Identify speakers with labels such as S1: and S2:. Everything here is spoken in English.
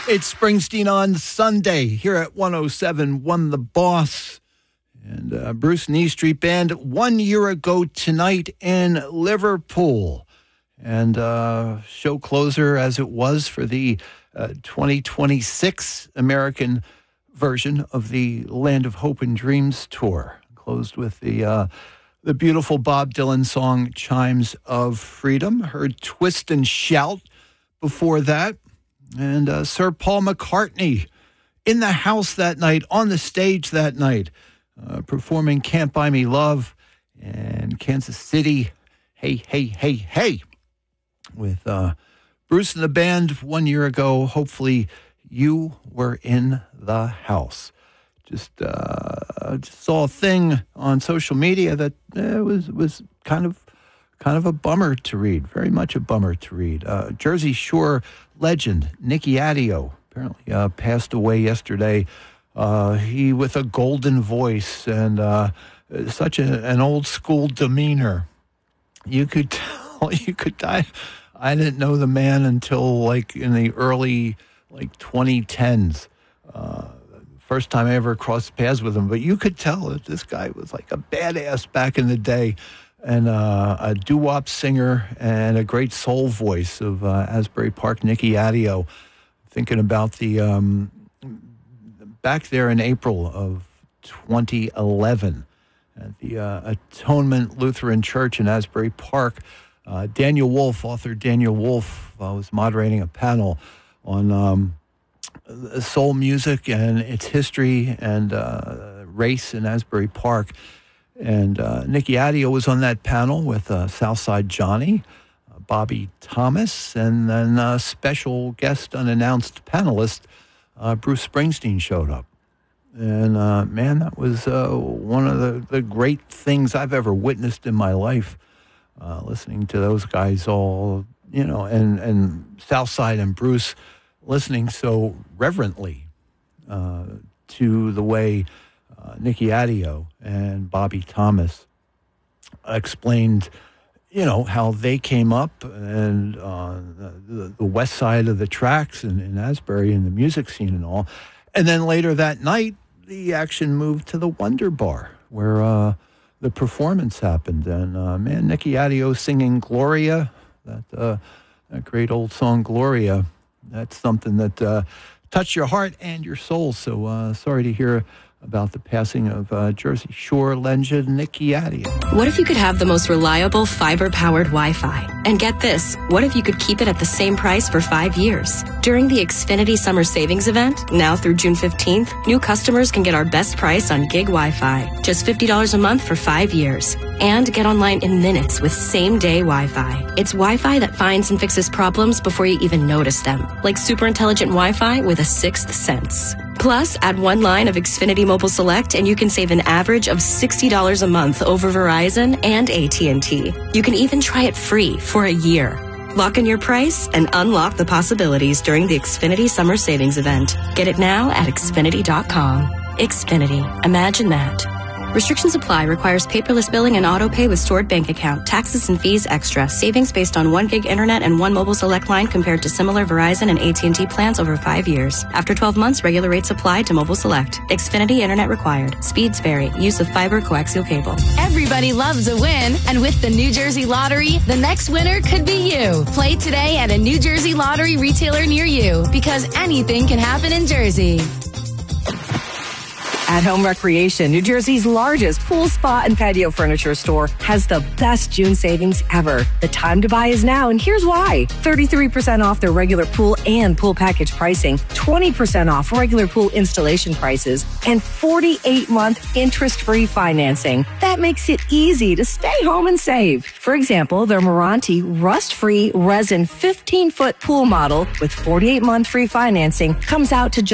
S1: It's Springsteen on Sunday here at 107.1 The Boss. And Bruce and E Street Band 1 year ago tonight in Liverpool. And show closer as it was for the 2026 American version of the Land of Hope and Dreams tour. Closed with the beautiful Bob Dylan song, Chimes of Freedom. Heard Twist and Shout before that. And Sir Paul McCartney in the house that night, on the stage that night, performing Can't Buy Me Love and Kansas City, Hey, Hey, Hey, Hey, with Bruce and the band 1 year ago. Hopefully you were in the house. Just saw a thing on social media that was kind of a bummer to read, very much a bummer to read. Jersey Shore legend Nicky Adio apparently passed away yesterday. He with a golden voice and such an old school demeanor. You could tell. I didn't know the man until like in the early 2010s. First time I ever crossed paths with him, but you could tell that this guy was like a badass back in the day. And a doo-wop singer and a great soul voice of Asbury Park, Nicky Adio. Thinking about the back there in April of 2011 at the Atonement Lutheran Church in Asbury Park. Daniel Wolf, author Daniel Wolf, was moderating a panel on soul music and its history and race in Asbury Park. And Nicky Adio was on that panel with Southside Johnny, Bobby Thomas, and then a special guest unannounced panelist, Bruce Springsteen, showed up. And, man, that was one of the great things I've ever witnessed in my life, listening to those guys all, and Southside and Bruce listening so reverently to the way Nicky Adio and Bobby Thomas explained, how they came up and the west side of the tracks in Asbury and the music scene and all. And then later that night, the action moved to the Wonder Bar where the performance happened. And, man, Nicky Adio singing Gloria, that great old song Gloria, that's something that touched your heart and your soul. So sorry to hear about the passing of Jersey Shore legend Nicky Adio.
S2: What if you could have the most reliable fiber-powered Wi-Fi? And get this, what if you could keep it at the same price for 5 years? During the Xfinity Summer Savings Event, now through June 15th, new customers can get our best price on gig Wi-Fi. Just $50 a month for 5 years. And get online in minutes with same-day Wi-Fi. It's Wi-Fi that finds and fixes problems before you even notice them. Like super intelligent Wi-Fi with a sixth sense. Plus, add one line of Xfinity Mobile Select and you can save an average of $60 a month over Verizon and AT&T. You can even try it free for a year. Lock in your price and unlock the possibilities during the Xfinity Summer Savings Event. Get it now at Xfinity.com. Xfinity. Imagine that. Restrictions apply. Requires paperless billing and auto pay with stored bank account. Taxes and fees extra. Savings based on 1 gig internet and 1 mobile select line compared to similar Verizon and AT&T plans over 5 years. After 12 months, regular rates apply to mobile select. Xfinity internet required. Speeds vary. Use of fiber coaxial cable.
S3: Everybody loves a win, and with the New Jersey Lottery, the next winner could be you. Play today at a New Jersey Lottery retailer near you, because anything can happen in Jersey.
S4: At Home Recreation, New Jersey's largest pool, spa, and patio furniture store, has the best June savings ever. The time to buy is now, and here's why. 33% off their regular pool and pool package pricing, 20% off regular pool installation prices, and 48-month interest-free financing. That makes it easy to stay home and save. For example, their Meranti rust-free resin 15-foot pool model with 48-month free financing comes out to just